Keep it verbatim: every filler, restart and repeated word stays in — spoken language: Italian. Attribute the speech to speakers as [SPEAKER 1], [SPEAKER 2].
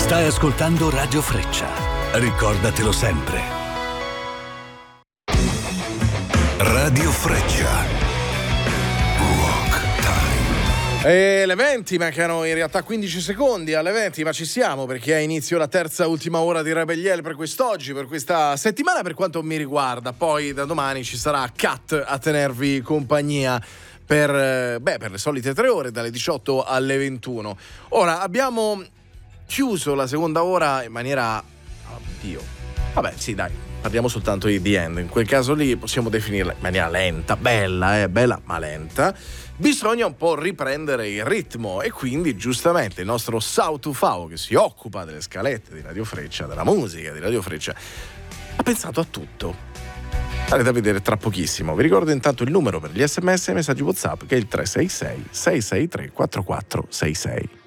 [SPEAKER 1] Stai ascoltando Radio Freccia. Ricordatelo sempre. Radio Freccia.
[SPEAKER 2] E le venti, mancano in realtà quindici secondi alle venti, ma ci siamo perché ha inizio la terza ultima ora di Rebelliel per quest'oggi, per questa settimana per quanto mi riguarda. Poi da domani ci sarà Cat a tenervi compagnia per, beh, per le solite tre ore, dalle diciotto alle ventuno. Ora abbiamo chiuso la seconda ora in maniera... Oddio. Vabbè, sì, dai, parliamo soltanto di The End. In quel caso lì possiamo definirla in maniera lenta, bella, eh, bella ma lenta. Bisogna un po' riprendere il ritmo e quindi giustamente il nostro South U F A O, che si occupa delle scalette di Radio Freccia, della musica di Radio Freccia, ha pensato a tutto. Starete a vedere tra pochissimo. Vi ricordo intanto il numero per gli sms e messaggi WhatsApp, che è il tre sei sei sei sei tre quattro quattro sei sei.